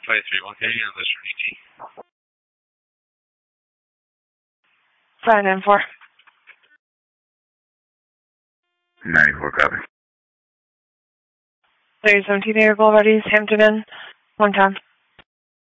Flight 31, can you handle this for ET? 594. 94, copy. 3017 Air Gold ready, Hampton Inn, 1 time.